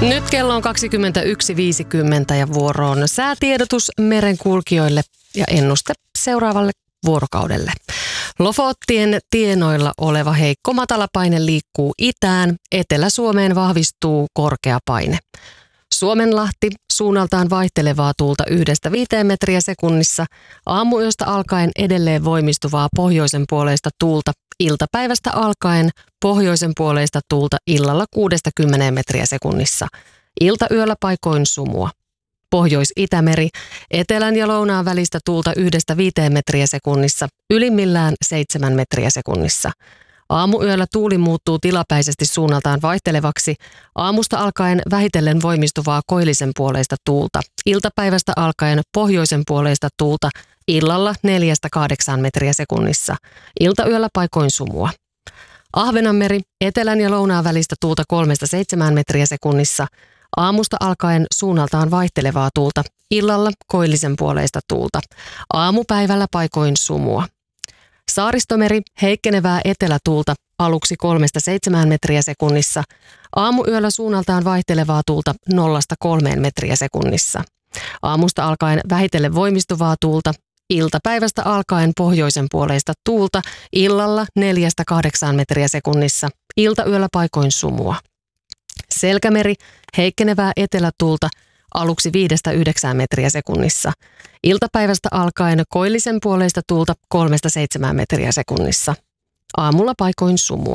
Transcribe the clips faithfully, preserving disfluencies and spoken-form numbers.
Nyt kello on kaksikymmentäyksi viisikymmentä ja vuoroon säätiedotus merenkulkijoille ja ennuste seuraavalle vuorokaudelle. Lofottien tienoilla oleva heikko matalapaine liikkuu itään, Etelä-Suomeen vahvistuu korkea paine. Suomenlahti suunnaltaan vaihtelevaa tuulta yhdestä viiteen metriä sekunnissa, aamuyöstä alkaen edelleen voimistuvaa pohjoisen puoleista tuulta, iltapäivästä alkaen pohjoisen puoleista tuulta illalla kuudesta kymmeneen metriä sekunnissa, iltayöllä paikoin sumua. Pohjois-Itämeri, etelän ja lounaan välistä tuulta yhdestä viiteen metriä sekunnissa, ylimmillään seitsemän metriä sekunnissa. Aamuyöllä tuuli muuttuu tilapäisesti suunnaltaan vaihtelevaksi, aamusta alkaen vähitellen voimistuvaa koillisen puoleista tuulta, iltapäivästä alkaen pohjoisen puoleista tuulta, illalla neljästä kahdeksaan metriä sekunnissa, iltayöllä paikoin sumua. Ahvenanmeri, etelän ja lounaan välistä tuulta kolmesta seitsemään metriä sekunnissa, aamusta alkaen suunnaltaan vaihtelevaa tuulta, illalla koillisen puoleista tuulta, aamupäivällä paikoin sumua. Saaristomeri, heikkenevää etelätuulta, aluksi kolmesta seitsemään metriä sekunnissa, aamuyöllä suunnaltaan vaihtelevaa tuulta nollasta kolmeen metriä sekunnissa. Aamusta alkaen vähitellen voimistuvaa tuulta, iltapäivästä alkaen pohjoisen puoleista tuulta, illalla neljästä kahdeksaan metriä sekunnissa, iltayöllä paikoin sumua. Selkämeri, heikkenevää etelätuulta, aluksi viidestä yhdeksään metriä sekunnissa. Iltapäivästä alkaen koillisen puoleista tuulta kolmesta seitsemään metriä sekunnissa. Aamulla paikoin sumua.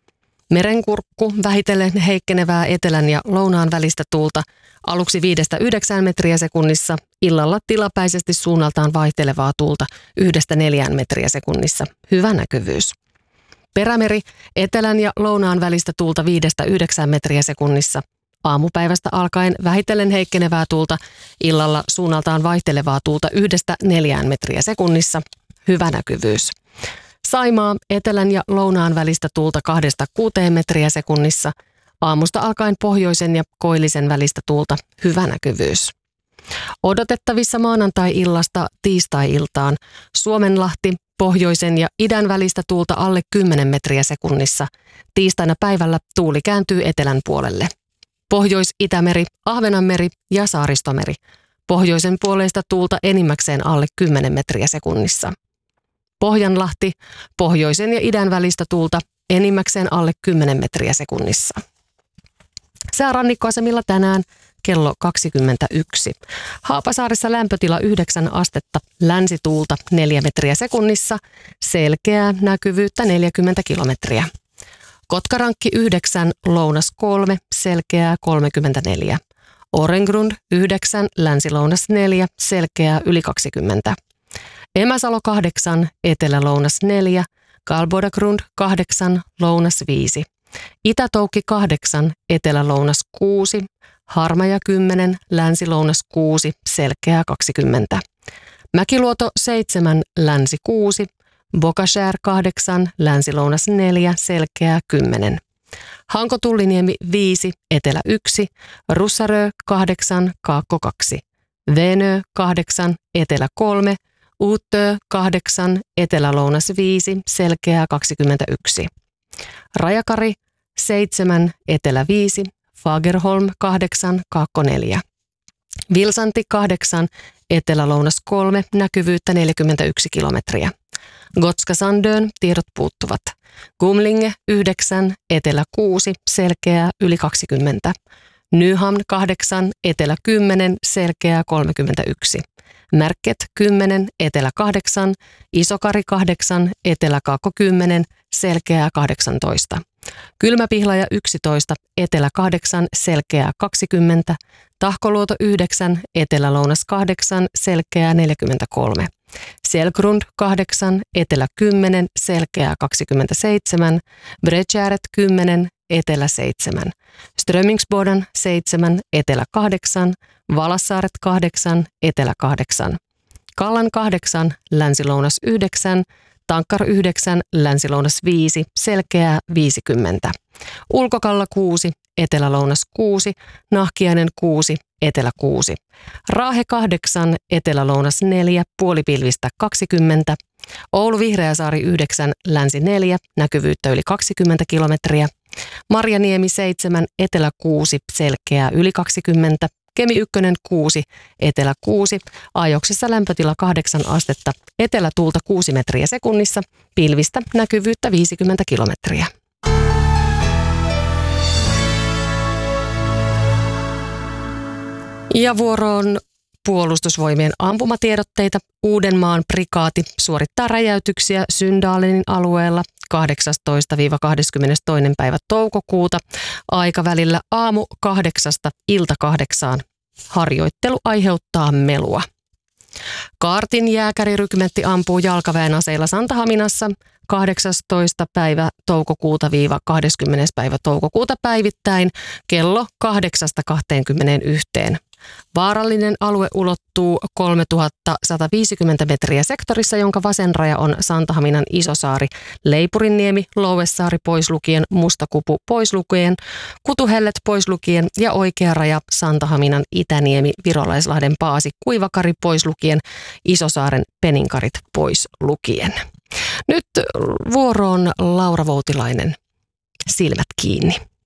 Merenkurkku, vähitellen heikkenevää etelän ja lounaan välistä tuulta, aluksi viidestä yhdeksään metriä sekunnissa, illalla tilapäisesti suunnaltaan vaihtelevaa tuulta yhdestä neljään metriä sekunnissa. Hyvä näkyvyys. Perämeri, etelän ja lounaan välistä tuulta viidestä yhdeksään metriä sekunnissa. Aamupäivästä alkaen vähitellen heikkenevää tuulta, illalla suunnaltaan vaihtelevaa tuulta yhdestä neljään metriä sekunnissa. Hyvä näkyvyys. Saimaa, etelän ja lounaan välistä tuulta kahdesta kuuteen metriä sekunnissa. Aamusta alkaen pohjoisen ja koillisen välistä tuulta. Hyvä näkyvyys. Odotettavissa maanantai-illasta tiistai-iltaan Suomenlahti, pohjoisen ja idän välistä tuulta alle kymmenen metriä sekunnissa. Tiistaina päivällä tuuli kääntyy etelän puolelle. Pohjois-Itämeri, Ahvenanmeri ja Saaristomeri. Pohjoisen puoleista tuulta enimmäkseen alle kymmenen metriä sekunnissa. Pohjanlahti, pohjoisen ja idän välistä tuulta enimmäkseen alle kymmenen metriä sekunnissa. Säärannikkoasemilla tänään kello kaksikymmentäyksi. Haapasaaressa lämpötila yhdeksän astetta, länsituulta neljä metriä sekunnissa, selkeää näkyvyyttä neljäkymmentä kilometriä. Kotkarankki yhdeksän, lounas kolme, selkeää kolmekymmentäneljä. Orengrund yhdeksän, länsi-lounas neljä, selkeää yli kaksikymmentä. Emäsalo kahdeksan, etelä-lounas neljä, Kalbodagrund kahdeksan, lounas viisi. Itätoukki kahdeksan, etelä-lounas kuusi, Harmaja kymmenen, länsi-lounas kuusi, selkeää kaksikymmentä. Mäkiluoto seitsemän, länsi kuusi, Bokashär kahdeksan, länsi-lounas neljä, selkeää kymmenen. Hanko-Tulliniemi viisi, etelä yksi, Russarö kahdeksan, kaakko kaksi. Venö kahdeksan, etelä kolme, Uutö kahdeksan, etelä-lounas viisi, selkeää kaksikymmentäyksi. Rajakari seitsemän, etelä viisi, Fagerholm kahdeksan, kaakko neljä. Vilsanti kahdeksan, etelä-lounas kolme, näkyvyyttä neljäkymmentäyksi kilometriä. Gotska Sandön tiedot puuttuvat. Gumlinge yhdeksän, etelä kuusi, selkeää yli kaksikymmentä. Nyhamn kahdeksan, etelä kymmenen, selkeää kolmekymmentäyksi. Märket kymmenen, etelä kahdeksan, Isokari kahdeksan, etelä kaakko kymmenen, selkeää kahdeksantoista. Kylmäpihlaja yksitoista, etelä kahdeksan, selkeää kaksikymmentä. Tahkoluoto yhdeksän, etelä-lounas kahdeksan, selkeää neljäkymmentäkolme. Selgrund kahdeksan, etelä kymmenen, selkeää kaksikymmentäseitsemän. Bredjäret kymmenen, etelä seitsemän. Strömingsbodan seitsemän, etelä kahdeksan. Valassaaret kahdeksan, etelä kahdeksan. Kallan kahdeksan, länsi-lounas yhdeksän. Tankkar yhdeksän, länsi-lounas viisi, selkeää viisikymmentä. Ulkokalla kuusi, etelä-lounas kuusi, Nahkiainen kuusi, etelä kuusi. Raahe kahdeksan, etelä-lounas neljä, puolipilvistä kaksikymmentä. Oulu Vihreäsaari yhdeksän, länsi neljä, näkyvyyttä yli kaksikymmentä kilometriä. Marjaniemi seitsemän, Etelä kuusi, selkeää yli kaksikymmentä. Kemi ykkönen kuusi, Etelä kuusi, Ajoksissa lämpötila kahdeksan astetta, etelätuulta kuusi metriä sekunnissa, pilvistä näkyvyyttä viisikymmentä kilometriä. Ja vuoroon Puolustusvoimien ampumatiedotteita. Uudenmaan prikaati suorittaa räjäytyksiä Syndalenin alueella kahdeksastoista kahdeskymmenestoinen päivä toukokuuta aikavälillä aamu kahdeksasta ilta kahdeksaan. Harjoittelu aiheuttaa melua. Kaartin jääkärirykmentti ampuu jalkaväen aseilla Santahaminassa kahdeksastoista päivä toukokuuta viiva kahdeskymmenes päivä toukokuuta päivittäin kello kahdeksasta kahteenkymmeneenyhteen. Vaarallinen alue ulottuu kolmetuhatta sataviisikymmentä metriä sektorissa, jonka vasen raja on Santahaminan Isosaari, Leipurinniemi, Louesaari pois lukien, Mustakupu pois lukien, Kutuhellet pois lukien ja oikea raja Santahaminan Itäniemi, Virolaislahden Paasi, Kuivakari pois lukien, Isosaaren Peninkarit pois lukien. Nyt vuoroon Laura Voutilainen, silmät kiinni.